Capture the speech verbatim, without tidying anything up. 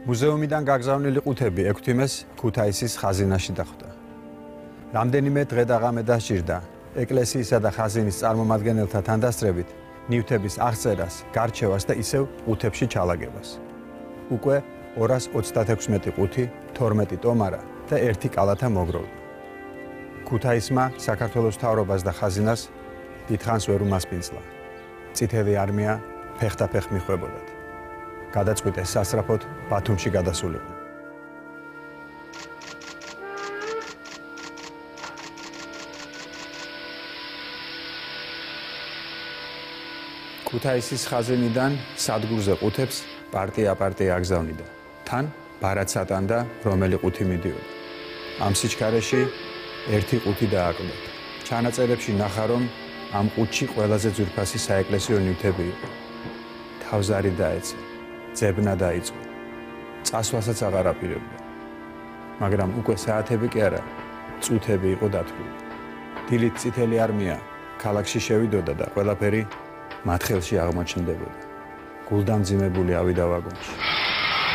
მუზეუმიდან გაგზავნილი ყუთები ექვთიმეს ქუთაისის ხაზინაში დახვდა. რამდენიმე დღე და ღამე დასჭირდა ეკლესიისა და ხაზინის წარმომადგენელთა თანდასწრებით ნივთების აღწერას, გარჩევას და ისევ ყუთებში ჩალაგებას. უკვე ორას ოცდაექვსმეტი ყუთი, თორმეტი ტომარა და ერთი კალათა მოგროვდა. ქუთაისმა საქართველოს მთავრობას და ხაზინას დიდხანს ვერ უმასპინძლა. წითელი არმია ფეხთაფეხ მიხვებოდათ. გადაწყვიტეს სასწრაფოდ ბათუმში გადასულიყო. ქუთაისის ხაზინიდან სადგურზე ყუთებს პარტია-პარტია აგზავნიდა. თან ბარად სატანდა, რომელი ყუთი მიდიოდა. ამ სიჩქარეში ერთი ყუთი დააკვდათ. ჩანაწერებში ნახა, რომ ამ ყუთში ყველაზე ძვირფასი საეკლესიო ნივთები იყო. თავზარი დაეცა, ძებნა დაიწყო. წასვლასაც აღარ აპირებდა. მაგრამ უკვე საათები კი არა, წუთები იყო დათვლილი. დილით წითელი არმია ქალაქში შევიდოდა და ყველაფერი მათ ხელში აღმოჩნდებოდა. გულდამძიმებული ავიდა ვაგონში.